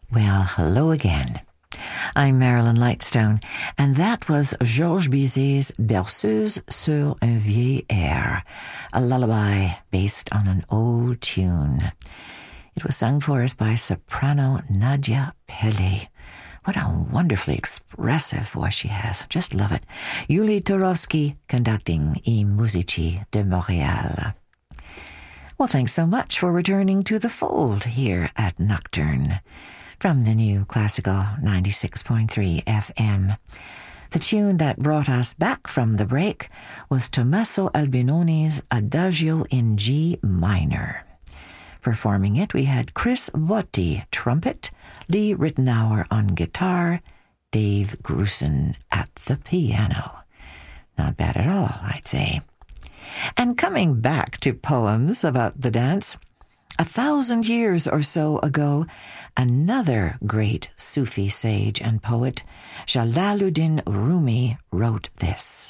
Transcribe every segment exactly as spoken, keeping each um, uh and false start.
Well, hello again. I'm Marilyn Lightstone, and that was Georges Bizet's Berceuse sur un vieil air, a lullaby based on an old tune. It was sung for us by soprano Nadia Pelle. What a wonderfully expressive voice she has. Just love it. Yuli Turovsky conducting I Musici de Montréal. Well, thanks so much for returning to the fold here at Nocturne from the new Classical ninety-six point three F M. The tune that brought us back from the break was Tommaso Albinoni's Adagio in G minor. Performing it, we had Chris Botti, trumpet, Lee Rittenauer on guitar, Dave Grusin at the piano. Not bad at all, I'd say. And coming back to poems about the dance, a thousand years or so ago, another great Sufi sage and poet, Jalaluddin Rumi, wrote this.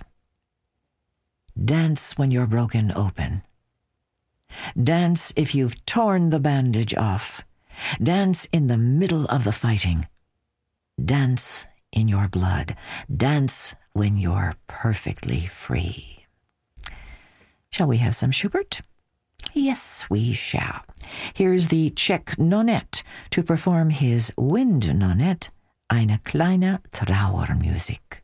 Dance when you're broken open. Dance if you've torn the bandage off. Dance in the middle of the fighting. Dance in your blood. Dance when you're perfectly free. Shall we have some Schubert? Yes, we shall. Here's the Czech Nonette to perform his wind nonette, Eine kleine Trauermusik.